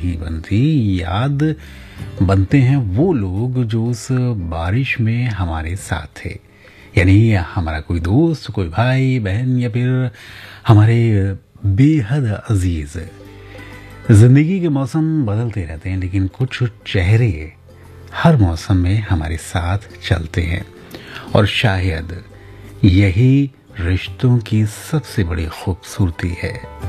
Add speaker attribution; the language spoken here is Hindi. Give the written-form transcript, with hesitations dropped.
Speaker 1: नहीं बनती, याद बनते हैं वो लोग जो उस बारिश में हमारे साथ थे। यानी हमारा कोई दोस्त, कोई भाई बहन, या फिर हमारे बेहद अजीज। जिंदगी के मौसम बदलते रहते हैं, लेकिन कुछ चेहरे हर मौसम में हमारे साथ चलते हैं, और शायद यही रिश्तों की सबसे बड़ी खूबसूरती है।